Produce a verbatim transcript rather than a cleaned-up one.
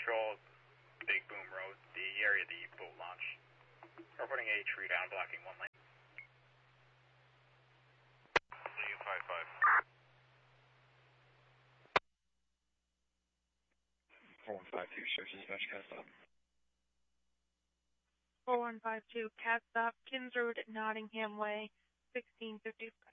Control, Big Boom Road, the area of the boat launch. Reporting a tree down, blocking one lane. Lee five five. four one five two, show dispatch, cat stop. four one five two, cat stop, Kins Road, Nottingham Way, sixteen fifty-five.